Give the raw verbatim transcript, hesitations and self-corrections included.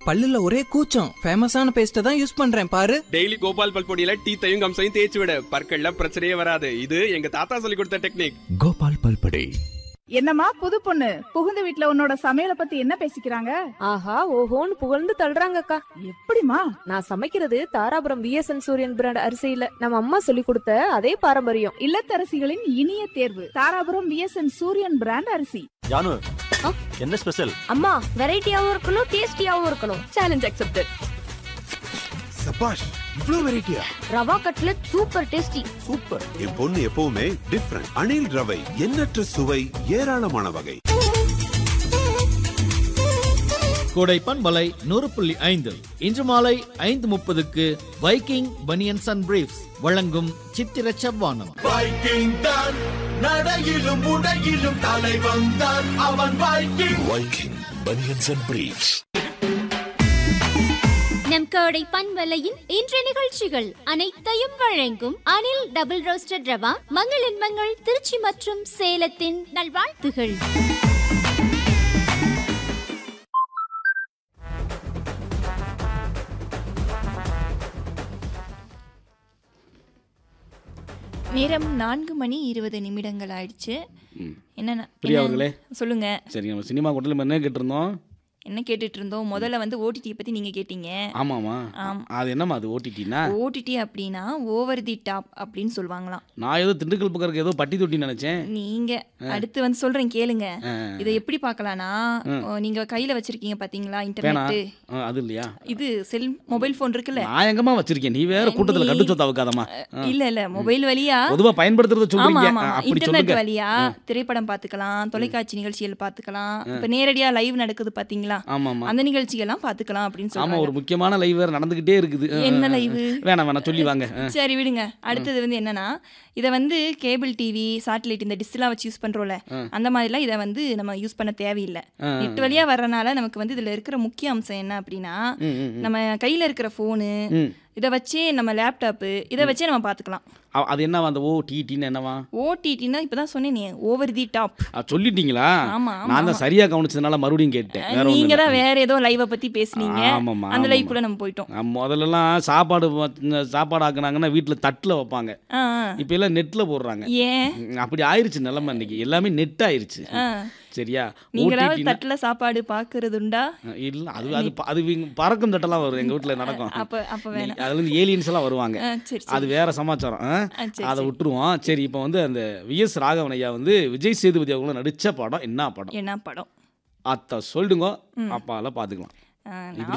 பல்லுல ஒரே கூச்சம். ஃபேமஸான பேஸ்ட தான் யூஸ் பண்றேன் பாரு. டெய்லி கோபால் பல்பொடியில டீத்தையும் கம்சையும் தேய்ச்சி விடு, பற்கள்ல பிரச்சனையே வராது. இது எங்க தாத்தா சொல்லி கொடுத்த டெக்னிக். கோபால் பல்பொடி. என்னம்மா புது பொண்ணு, புகுந்த வீட்ல உன்னோட சமையல பத்தி என்ன பேசிக்கிறாங்க? ஆஹா ஓஹோன்னு புகழ்ந்து தள்ளுறாங்கக்கா. எப்படிமா? நான் சமைக்கிறது தாராபுரம் விஎஸ்என் சூரியன் பிராண்ட் அரிசியில நம்ம அம்மா சொல்லி கொடுத்த அதே பாரம்பரியம். இல்லத்தரசிகளின் இனிய தேர்வு தாராபுரம் விஎஸ்என் சூரியன் பிராண்ட் அரிசி. ஜானு, என்ன ஸ்பெஷல்? அம்மா வெரைட்டியாவும் இருக்கணும் டேஸ்டியாவும் இருக்கணும். Challenge accepted. சபாஷ், இவ்ளோ வெரைட்டியா? Rava cutlet super tasty. Super. என் பொண்ணு எப்பவுமே டிஃபரண்ட். அணில் ரவை, எண்ணற்ற சுவை, ஏராளமான வகை. கோடை பண்பலை நூறு புள்ளி ஐந்து இன்று மாலை ஐந்து முப்பதுக்கு வைக்கிங் பனியன்ஸ் அண்ட் பிரீஃப்ஸ் வழங்கும் சித்திர செவ்வானம். வைக்கிங் தான் நடையிலும் உடையிலும் தலைவன் தான் அவன். Viking Viking banians and briefs. நம் கோடை பண்பலையின் இன்றைய நிகழ்ச்சிகள் அனைத்தையும் வழங்கும் அனில் டபுள் ரோஸ்டட் ரவா, மங்களின் மங்கள் திருச்சி மற்றும் சேலத்தின் நல்வாழ்த்துகள். நேரம் நான்கு மணி இருபது நிமிடங்கள் ஆயிடுச்சு. என்ன பிரியா அவர்களே சொல்லுங்க. சரி, நம்ம சினிமா கூட்டத்தில் என்ன கேட்டிருந்தோம்? என்ன கேட்டுட்டு இருந்தோம்? முதல்ல வந்து ஓடிடி பத்தி நீங்க கேட்டீங்க. ஆமாமா. அது என்னமா அது ஓடிடினா? ஓடிடி அப்படின்னா ஓவர் தி டாப் அப்படின்னு சொல்லுவாங்களாம். நான் ஏதோ திண்டுக்கல் பக்கம் ஏதோ பட்டி தொட்டி நினைச்சேன். நீங்க அடுத்து வந்து சொல்றேன் கேளுங்க. இதை எப்படி பார்க்கலாம்னா, நீங்க கையில வச்சிருக்கீங்க பாத்தீங்களா இன்டர்நெட்? அது இல்லையா? இது செல் மொபைல் போன் இருக்குல்ல. நான் எங்கமா வச்சிருக்கேன்? நீ வேற கூட்டத்துல கட்டு சொத்த வைக்காதமா. இல்ல இல்ல, மொபைல் வழியா பொதுவா பயன்படுத்துறத சொல்றீங்க. அப்படி இன்டர்நெட் வழியா திரைப்படம் பார்த்துக்கலாம், தொலைக்காட்சி நிகழ்ச்சிகள் பார்த்துக்கலாம். இப்ப நேரடியா லைவ் நடக்குது பாத்தீங்களா, அந்த நிகழ்ச்சிகள்லாம் பாத்துக்கலாம் அப்படின்னு சொல்றாங்க. ஆமா, ஒரு முக்கியமான லைவ் வேற நடந்துகிட்டே இருக்குது. என்ன லைவ்? வேணாம் வேணாம் சொல்லி வாங்க. சரி விடுங்க. அடுத்தது வந்து என்னன்னா, இதை வந்து கேபிள் டிவி, சேட்டலைட், இந்த டிஷ்லாம் வச்சு யூஸ் பண்றோம்ல, அந்த மாதிரிலாம் இதை வந்து நம்ம யூஸ் பண்ண தேவையில்லை. நெட் வழியா வர்றதுனால நமக்கு வந்து இதுல இருக்கிற முக்கிய அம்சம் என்ன அப்படின்னா, நம்ம கையில இருக்கிற போனு, இதை வச்சே நம்ம லேப்டாப்பு, இதை வச்சே நம்ம பார்த்துக்கலாம். அது என்னவா அந்த ஓடிடின்னு? என்னவா ஓடிடினா? இப்பதான் சொன்னேனே, ஓவர் தி டாப். சொல்லிட்டீங்களா? ஆமா, நான் தான் சரியா கவனிச்சதுனால மறுபடியும் கேட்டேன். நீங்க தான் வேற ஏதோ லைவ பத்தி பேசுனீங்க. அந்த லைவ் கூட நம்ம போயிட்டோம். முதல்லலாம் சாப்பாடு சாப்பாடு ஆக்குனாங்கன்னா வீட்டுல தட்டுல வைப்பாங்க. இப்ப எல்லாம் நெட்ல போடுறாங்க. ஏன் அப்படி ஆயிருச்சு நிலைமை? இன்னைக்கு எல்லாமே நெட் ஆயிருச்சு. சரியா? நீங்களாவது தட்டுல சாப்பாடு பாக்குறதுண்டா? இல்ல, அது அது அது பறக்கும் தட்டெல்லாம் வரும் எங்க வீட்டுல நடக்கும். அப்ப அப்ப வேணாம். அதுல இருந்து ஏலியன்ஸ் எல்லாம் வருவாங்க. அது வேற சமாச்சாரம். அதை விட்டுருவோம். சரி, இப்போ வந்து அந்த வி எஸ் ராகவன் ஐயா வந்து விஜய் சேதுபதி அவங்கள நடிச்ச படம் என்ன படம்? என்ன படம்? அத்த சொல்லுங்க, அப்பால பாத்துக்கலாம்.